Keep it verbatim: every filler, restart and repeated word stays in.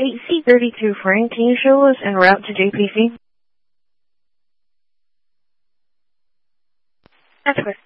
eight C thirty-two Frank, can you show us en route to J P C? That's correct.